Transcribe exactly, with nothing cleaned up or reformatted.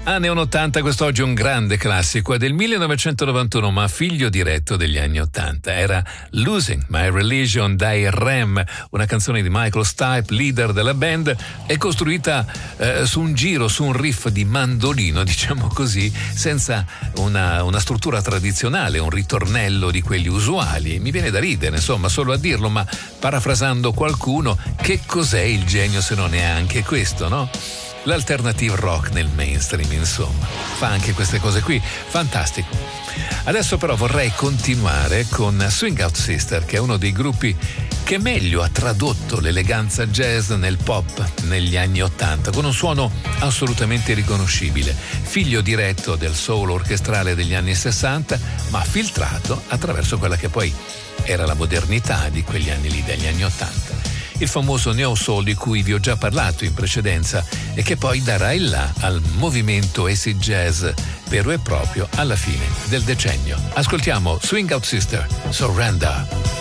Anni ottanta, quest'oggi un grande classico, è del millenovecentonovantuno, ma figlio diretto degli anni ottanta. Era Losing My Religion dai Rem, una canzone di Michael Stipe, leader della band, è costruita eh, su un giro, su un riff di mandolino, diciamo così, senza una, una struttura tradizionale, un ritornello di quelli usuali. Mi viene da ridere, insomma, solo a dirlo, ma parafrasando qualcuno, che cos'è il genio se non è anche questo, no? L'alternative rock nel mainstream, insomma, fa anche queste cose qui, fantastico. Adesso però vorrei continuare con Swing Out Sister, che è uno dei gruppi che meglio ha tradotto l'eleganza jazz nel pop negli anni ottanta, con un suono assolutamente riconoscibile, figlio diretto del soul orchestrale degli anni sessanta, ma filtrato attraverso quella che poi era la modernità di quegli anni lì, degli anni ottanta. Il famoso neo soul di cui vi ho già parlato in precedenza e che poi darà il là al movimento acid jazz vero e proprio alla fine del decennio. Ascoltiamo Swing Out Sister, Surrender.